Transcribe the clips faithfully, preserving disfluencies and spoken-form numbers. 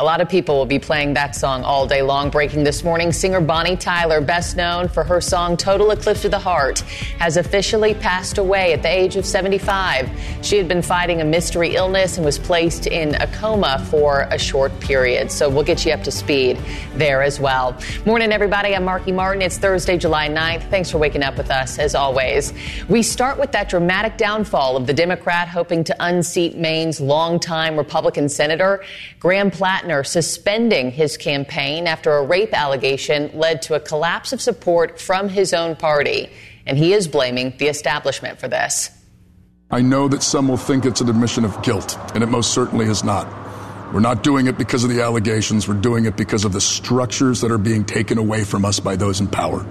A lot of people will be playing that song all day long. Breaking this morning, singer Bonnie Tyler, best known for her song Total Eclipse of the Heart, has officially passed away at the age of seventy-five. She had been fighting a mystery illness and was placed in a coma for a short period. So we'll get you up to speed there as well. Morning, everybody. I'm Marky Martin. It's Thursday, July ninth. Thanks for waking up with us, as always. We start with that dramatic downfall of the Democrat hoping to unseat Maine's longtime Republican senator, Graham Plattner, suspending his campaign after a rape allegation led to a collapse of support from his own party. And he is blaming the establishment for this. I know that some will think it's an admission of guilt, and it most certainly is not. We're not doing it because of the allegations. We're doing it because of the structures that are being taken away from us by those in power.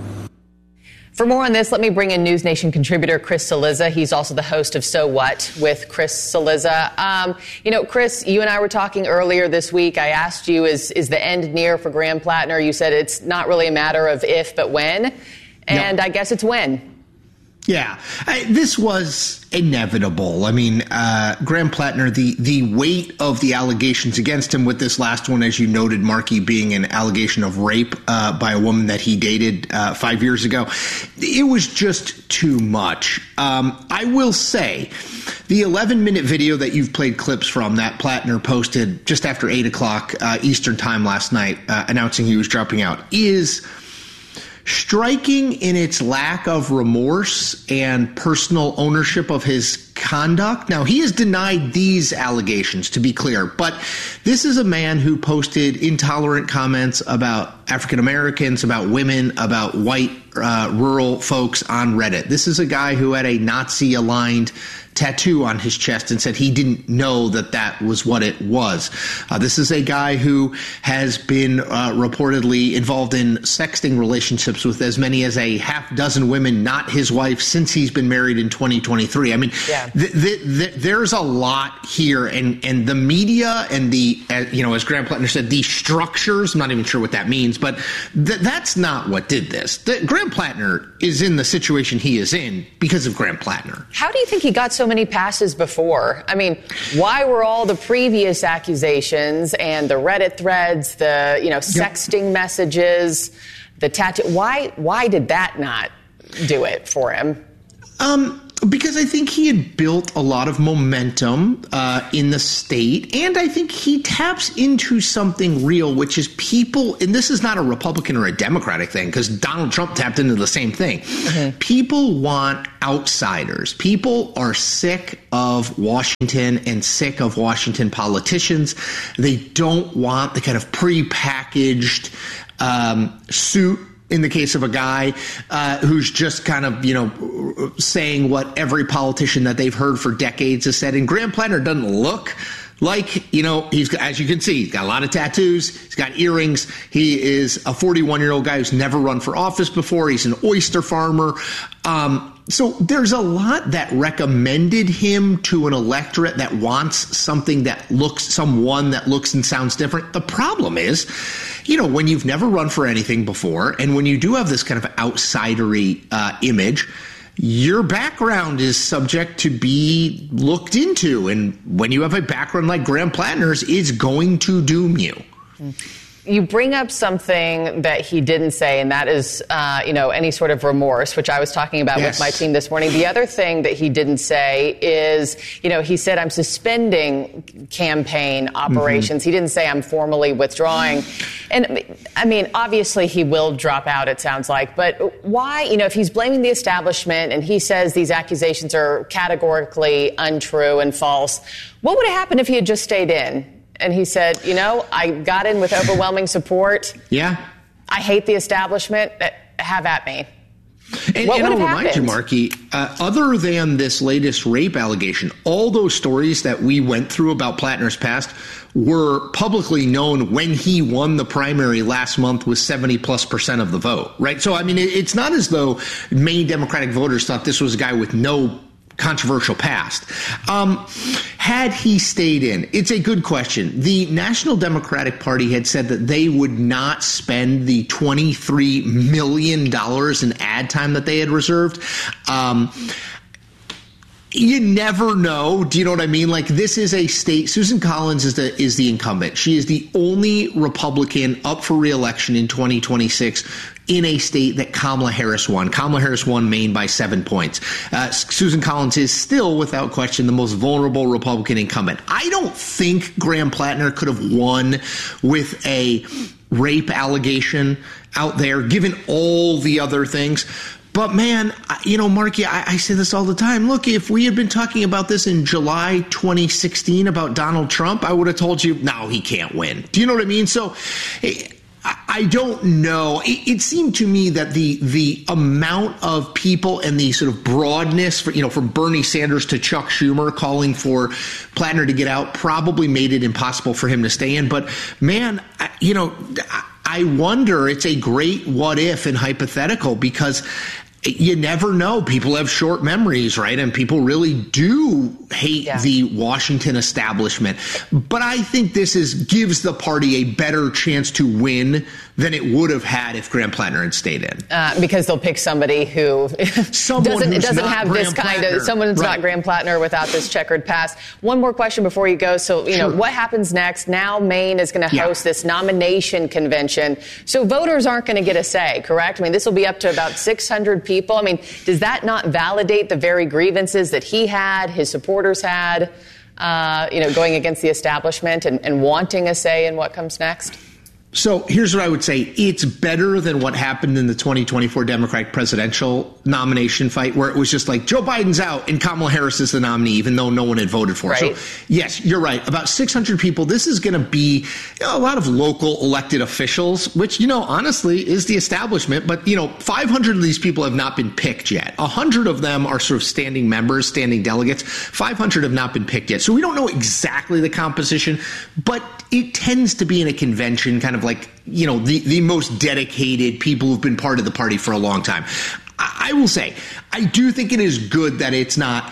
For more on this, let me bring in News Nation contributor Chris Cillizza. He's also the host of So What with Chris Cillizza. Um, you know, Chris, you and I were talking earlier this week. I asked you, is is the end near for Graham Plattner? You said it's not really a matter of if, but when. And no. I guess it's when. Yeah, I, this was inevitable. I mean, uh, Graham Plattner, the, the weight of the allegations against him with this last one, as you noted, Marky, being an allegation of rape uh, by a woman that he dated uh, five years ago, it was just too much. Um, I will say the eleven minute video that you've played clips from that Plattner posted just after eight o'clock uh, Eastern time last night, uh, announcing he was dropping out, is striking in its lack of remorse and personal ownership of his conduct. Now, he has denied these allegations, to be clear, but this is a man who posted intolerant comments about African Americans, about women, about white uh, rural folks on Reddit. This is a guy who had a Nazi-aligned tattoo on his chest and said he didn't know that that was what it was. Uh, this is a guy who has been uh, reportedly involved in sexting relationships with as many as a half dozen women, not his wife, since he's been married in twenty twenty-three. I mean, yeah. th- th- th- there's a lot here, and, and the media and the, uh, you know, as Graham Plattner said, the structures, I'm not even sure what that means, but th- that's not what did this. The, Graham Plattner is in the situation he is in because of Graham Plattner. How do you think he got so many passes before? I mean, why were all the previous accusations and the Reddit threads, the, you know, sexting yep. messages, the tattoo, why why did that not do it for him? Um Because I think he had built a lot of momentum uh, in the state, and I think he taps into something real, which is people, and this is not a Republican or a Democratic thing, because Donald Trump tapped into the same thing. Mm-hmm. People want outsiders. People are sick of Washington and sick of Washington politicians. They don't want the kind of prepackaged um, suit. In the case of a guy uh, who's just kind of, you know, saying what every politician that they've heard for decades has said. And Graham Plattner doesn't look like, you know, he's, as you can see, he's got a lot of tattoos. He's got earrings. He is a forty-one-year-old guy who's never run for office before. He's an oyster farmer. Um, so there's a lot that recommended him to an electorate that wants something that looks, someone that looks and sounds different. The problem is, you know, when you've never run for anything before, and when you do have this kind of outsidery uh, image, your background is subject to be looked into. And when you have a background like Graham Plattner's, it's going to doom you. You bring up something that he didn't say, and that is, uh, you know, any sort of remorse, which I was talking about yes. with my team this morning. The other thing that he didn't say is, you know, he said, I'm suspending campaign operations. Mm-hmm. He didn't say I'm formally withdrawing. And, I mean, obviously he will drop out, it sounds like. But why, you know, if he's blaming the establishment and he says these accusations are categorically untrue and false, what would have happened if he had just stayed in? And he said, you know, I got in with overwhelming support. Yeah. I hate the establishment. Have at me. And, what and would I'll have remind happened? you, Marky, uh, other than this latest rape allegation, all those stories that we went through about Plattner's past were publicly known when he won the primary last month with seventy plus percent of the vote, right? So, I mean, it, it's not as though Maine Democratic voters thought this was a guy with no controversial past. Um, had he stayed in, it's a good question. The National Democratic Party had said that they would not spend the twenty-three million dollars in ad time that they had reserved. Um, you never know. Do you know what I mean? Like, this is a state. Susan Collins is the is the incumbent. She is the only Republican up for re-election in twenty twenty-six in a state that Kamala Harris won. Kamala Harris won Maine by seven points. Uh, Susan Collins is still, without question, the most vulnerable Republican incumbent. I don't think Graham Plattner could have won with a rape allegation out there, given all the other things. But, man, you know, Marky, I, I say this all the time. Look, if we had been talking about this in July twenty sixteen about Donald Trump, I would have told you, no, he can't win. Do you know what I mean? So I don't know. It, it seemed to me that the the amount of people and the sort of broadness, for, you know, from Bernie Sanders to Chuck Schumer calling for Plattner to get out probably made it impossible for him to stay in. But, man, you know, I wonder, it's a great what if and hypothetical, because you never know. People have short memories, right? And people really do hate yeah. the Washington establishment. But I think this is gives the party a better chance to win than it would have had if Graham Plattner had stayed in. Uh, because they'll pick somebody who Someone doesn't, doesn't have Graham this kind Plattner. of, someone's right. not Graham Plattner without this checkered past. One more question before you go. So, you sure. know, what happens next? Now Maine is going to host yeah. this nomination convention. So voters aren't going to get a say, correct? I mean, this will be up to about six hundred people. I mean, does that not validate the very grievances that he had, his supporters had, uh, you know, going against the establishment and, and wanting a say in what comes next? So here's what I would say. It's better than what happened in the twenty twenty-four Democratic presidential nomination fight, where it was just like Joe Biden's out and Kamala Harris is the nominee, even though no one had voted for her. Right. So, yes, you're right. About six hundred people. This is going to be, you know, a lot of local elected officials, which, you know, honestly is the establishment. But, you know, five hundred of these people have not been picked yet. one hundred of them are sort of standing members, standing delegates. five hundred have not been picked yet. So we don't know exactly the composition, but it tends to be in a convention kind of like, you know, the, the most dedicated people who've been part of the party for a long time. I, I will say, I do think it is good that it's not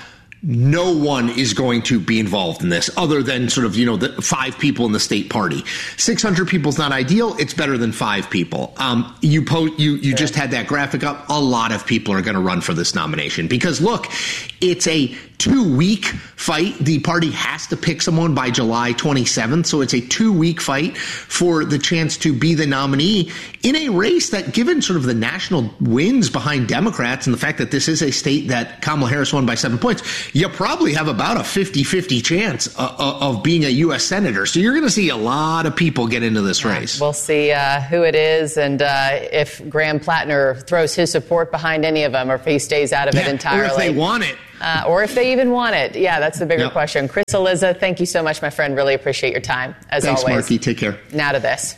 no one is going to be involved in this other than sort of, you know, the five people in the state party. six hundred people is not ideal. It's better than five people. Um, you po- you, you yeah. just had that graphic up. A lot of people are going to run for this nomination because, look, it's a two-week fight. The party has to pick someone by July twenty-seventh, so it's a two-week fight for the chance to be the nominee in a race that, given sort of the national wins behind Democrats and the fact that this is a state that Kamala Harris won by seven points, you probably have about a fifty-fifty chance uh, of being a U S senator. So you're going to see a lot of people get into this yeah, race. We'll see uh, who it is and uh, if Graham Plattner throws his support behind any of them or if he stays out of yeah, it entirely. Or if they want it. Uh, or if they even want it. Yeah, that's the bigger yep. question. Chris Cillizza, thank you so much, my friend. Really appreciate your time, as Thanks, always. Thanks, Marky. Take care. Now to this.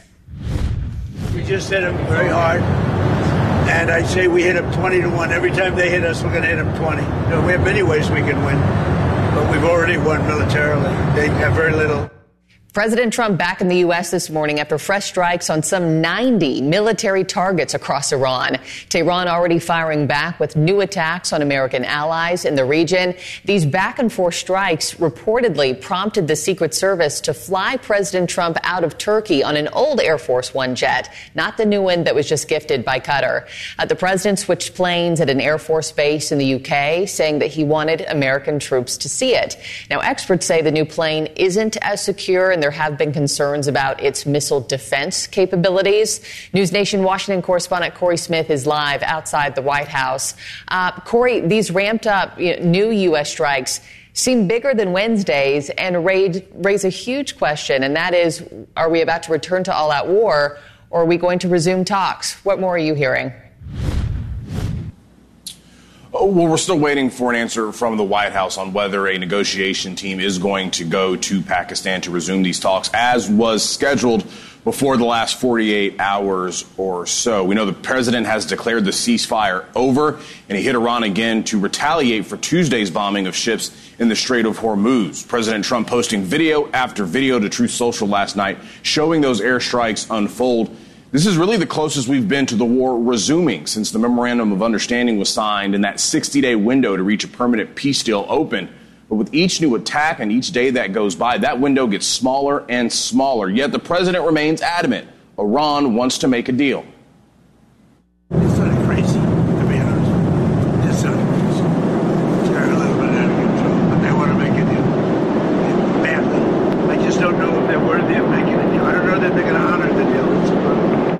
We just hit them very hard. And I say we hit them twenty to one. Every time they hit us, we're going to hit them twenty. You know, we have many ways we can win. But we've already won militarily. They have very little. President Trump back in the U S this morning after fresh strikes on some ninety military targets across Iran. Tehran already firing back with new attacks on American allies in the region. These back and forth strikes reportedly prompted the Secret Service to fly President Trump out of Turkey on an old Air Force One jet, not the new one that was just gifted by Qatar. Uh, the president switched planes at an Air Force base in the U K, saying that he wanted American troops to see it. Now, experts say the new plane isn't as secure and there have been concerns about its missile defense capabilities. News Nation Washington correspondent Corey Smith is live outside the White House. Uh, Corey, these ramped up you know, new U S strikes seem bigger than Wednesday's and raise, raise a huge question, and that is, are we about to return to all-out war, or are we going to resume talks? What more are you hearing? Well, we're still waiting for an answer from the White House on whether a negotiation team is going to go to Pakistan to resume these talks, as was scheduled before the last forty-eight hours or so. We know the president has declared the ceasefire over, and he hit Iran again to retaliate for Tuesday's bombing of ships in the Strait of Hormuz. President Trump posting video after video to Truth Social last night showing those airstrikes unfold. This is really the closest we've been to the war resuming since the Memorandum of Understanding was signed and that sixty-day window to reach a permanent peace deal opened. But with each new attack and each day that goes by, that window gets smaller and smaller. Yet the president remains adamant. Iran wants to make a deal. It's not crazy, to be honest. It's not crazy. They're a little bit out of control. worthy of making a deal. I don't know that they're going to honor the deal.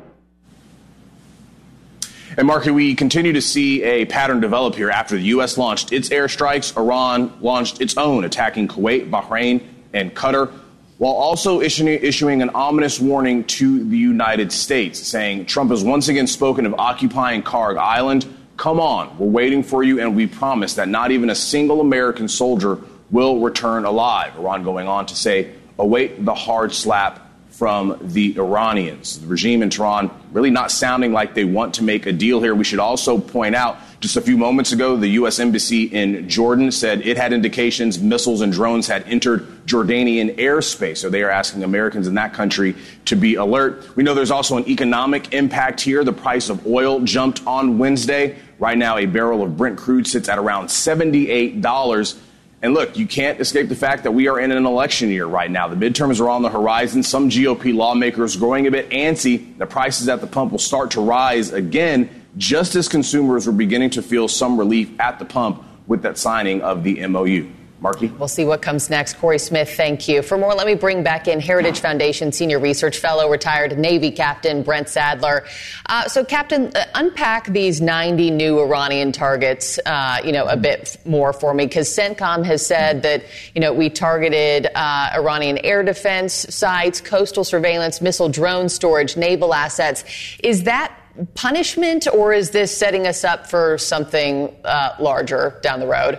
And Marky, we continue to see a pattern develop here. After the U S launched its airstrikes, Iran launched its own, attacking Kuwait, Bahrain, and Qatar, while also issuing, issuing an ominous warning to the United States, saying Trump has once again spoken of occupying Karg Island. Come on, we're waiting for you, and we promise that not even a single American soldier will return alive. Iran going on to say, await the hard slap from the Iranians. The regime in Tehran really not sounding like they want to make a deal here. We should also point out, just a few moments ago, the U S Embassy in Jordan said it had indications missiles and drones had entered Jordanian airspace. So they are asking Americans in that country to be alert. We know there's also an economic impact here. The price of oil jumped on Wednesday. Right now, a barrel of Brent crude sits at around seventy-eight dollars. And look, you can't escape the fact that we are in an election year right now. The midterms are on the horizon. Some G O P lawmakers growing a bit antsy. The prices at the pump will start to rise again, just as consumers were beginning to feel some relief at the pump with that signing of the M O U. Marky? We'll see what comes next. Corey Smith, thank you. For more, let me bring back in Heritage Foundation Senior Research Fellow, retired Navy Captain Brent Sadler. Uh, so, Captain, uh, unpack these ninety new Iranian targets, uh, you know, a bit more for me, because CENTCOM has said that, you know, we targeted uh, Iranian air defense sites, coastal surveillance, missile drone storage, naval assets. Is that punishment, or is this setting us up for something uh, larger down the road?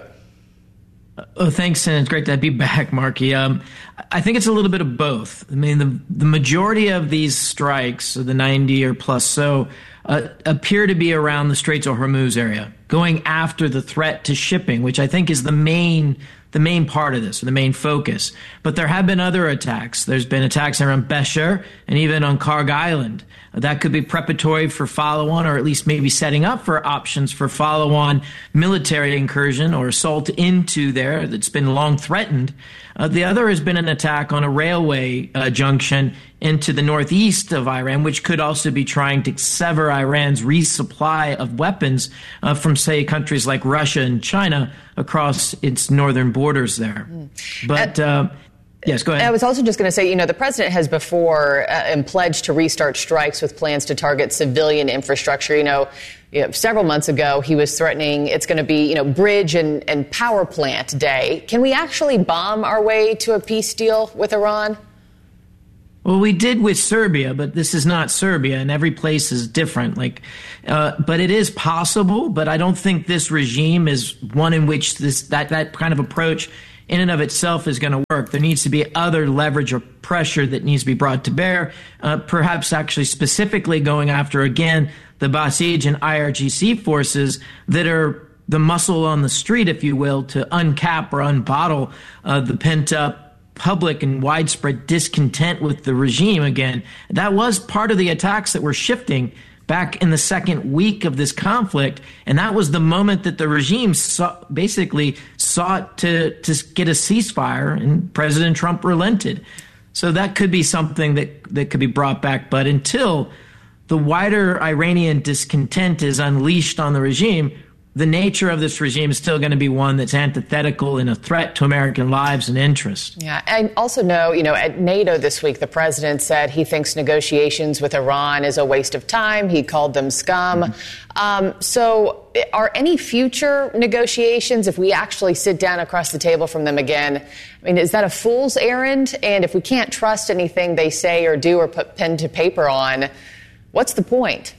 Oh, thanks, and it's great to be back, Marky. Um, I think it's a little bit of both. I mean, the the majority of these strikes, the ninety or plus so, uh, appear to be around the Straits of Hormuz area, going after the threat to shipping, which I think is the main the main part of this, or the main focus. But there have been other attacks. There's been attacks around Besher and even on Karg Island. That could be preparatory for follow-on, or at least maybe setting up for options for follow-on military incursion or assault into there that's been long threatened. Uh, the other has been an attack on a railway uh, junction into the northeast of Iran, which could also be trying to sever Iran's resupply of weapons uh, from, say, countries like Russia and China across its northern borders there. Mm. But... Uh, Yes, go ahead. I was also just going to say, you know, the president has before uh, pledged to restart strikes with plans to target civilian infrastructure. You know, you know, several months ago, he was threatening it's going to be, you know, bridge and, and power plant day. Can we actually bomb our way to a peace deal with Iran? Well, we did with Serbia, but this is not Serbia, and every place is different. Like, uh, but it is possible. But I don't think this regime is one in which this that that kind of approach in and of itself is going to work. There needs to be other leverage or pressure that needs to be brought to bear, uh, perhaps actually specifically going after, again, the Basij and I R G C forces that are the muscle on the street, if you will, to uncap or unbottle uh, the pent-up public and widespread discontent with the regime again. That was part of the attacks that were shifting back in the second week of this conflict, and that was the moment that the regime saw, basically sought to, to get a ceasefire, and President Trump relented. So that could be something that, that could be brought back. But until the wider Iranian discontent is unleashed on the regime, the nature of this regime is still going to be one that's antithetical and a threat to American lives and interests. Yeah, I also know, you know, at NATO this week, the president said he thinks negotiations with Iran is a waste of time. He called them scum. Mm-hmm. Um, so are any future negotiations, if we actually sit down across the table from them again, I mean, is that a fool's errand? And if we can't trust anything they say or do or put pen to paper on, what's the point?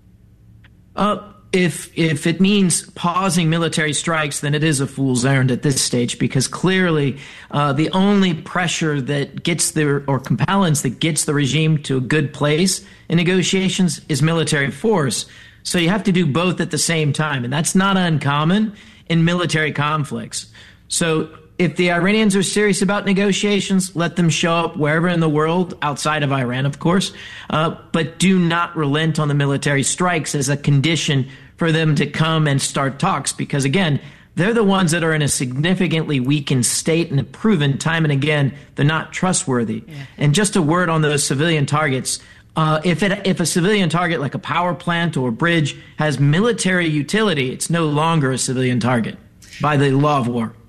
Uh, If if it means pausing military strikes, then it is a fool's errand at this stage, because clearly uh, the only pressure that gets the or compellence that gets the regime to a good place in negotiations is military force. So you have to do both at the same time, and that's not uncommon in military conflicts. So if the Iranians are serious about negotiations, let them show up wherever in the world, outside of Iran, of course, uh, but do not relent on the military strikes as a condition for them to come and start talks, because, again, they're the ones that are in a significantly weakened state and have proven time and again they're not trustworthy. Yeah. And just a word on those civilian targets. Uh, if it, if a civilian target like a power plant or a bridge has military utility, it's no longer a civilian target by the law of war.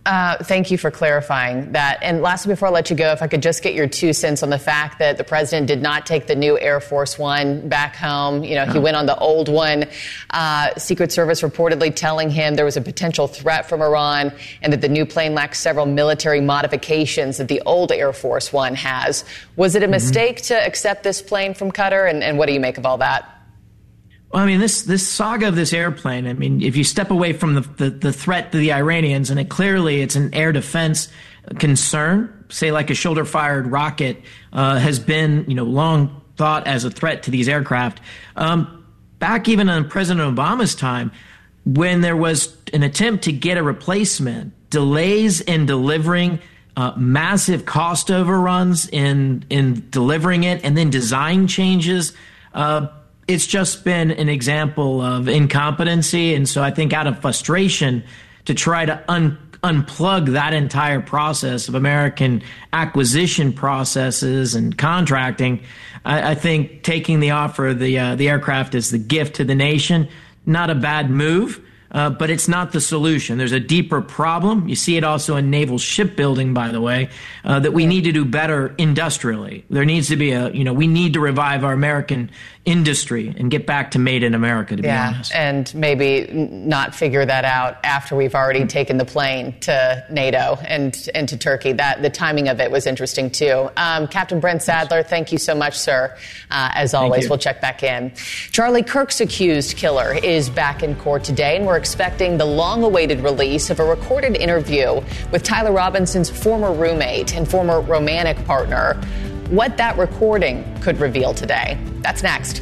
Uh, thank you for clarifying that. And lastly, before I let you go, if I could just get your two cents on the fact that the president did not take the new Air Force One back home. You know, he went on the old one. Uh, Secret Service reportedly telling him there was a potential threat from Iran and that the new plane lacks several military modifications that the old Air Force One has. Was it a mistake mm-hmm. to accept this plane from Qatar? And, and what do you make of all that? Well, I mean, this this saga of this airplane, I mean, if you step away from the, the, the threat to the Iranians, and it clearly it's an air defense concern, say like a shoulder-fired rocket uh, has been, you know, long thought as a threat to these aircraft. Um, back even on President Obama's time, when there was an attempt to get a replacement, delays in delivering, uh, massive cost overruns in in delivering it, and then design changes, uh, it's just been an example of incompetency. And so I think out of frustration to try to un- unplug that entire process of American acquisition processes and contracting, I, I think taking the offer of the, uh, the aircraft as the gift to the nation, not a bad move. Uh, but it's not the solution. There's a deeper problem. You see it also in naval shipbuilding, by the way, uh, that we need to do better industrially. There needs to be a, you know, we need to revive our American industry and get back to made in America, to yeah, be honest. And maybe not figure that out after we've already mm-hmm. taken the plane to NATO and, and to Turkey. That the timing of it was interesting, too. Um, Captain Brent Sadler, thank you so much, sir. Uh, as always, we'll check back in. Charlie Kirk's accused killer is back in court today, and we're expecting the long-awaited release of a recorded interview with Tyler Robinson's former roommate and former romantic partner. What that recording could reveal today. That's next.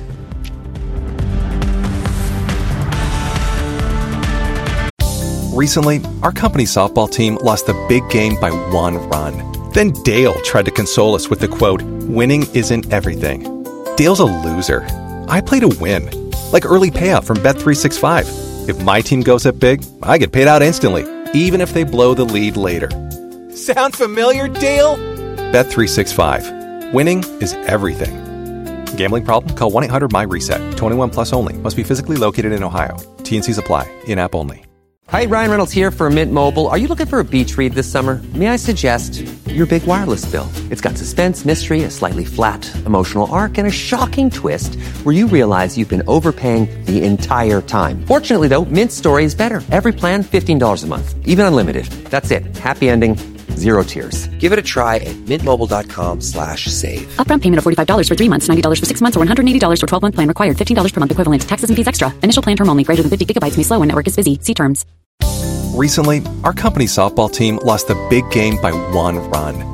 Recently, our company softball team lost the big game by one run. Then Dale tried to console us with the quote, "Winning isn't everything." Dale's a loser. I play to win, like early payout from Bet three sixty-five. If my team goes up big, I get paid out instantly, even if they blow the lead later. Sound familiar, Dale? Bet three sixty-five. Winning is everything. Gambling problem? Call one eight hundred M Y reset. twenty-one plus only. Must be physically located in Ohio. T and C's apply. In-app only. Hi, Ryan Reynolds here for Mint Mobile. Are you looking for a beach read this summer? May I suggest your big wireless bill? It's got suspense, mystery, a slightly flat, emotional arc, and a shocking twist where you realize you've been overpaying the entire time. Fortunately, though, Mint's story is better. Every plan, fifteen dollars a month. Even unlimited. That's it. Happy ending. Zero tears. Give it a try at mintmobile.com slash save. Upfront payment of forty-five dollars for three months, ninety dollars for six months, or one hundred eighty dollars for twelve-month plan required. fifteen dollars per month equivalent. Taxes and fees extra. Initial plan term only. Greater than fifty gigabytes may slow when network is busy. See terms. Recently, our company softball team lost the big game by one run.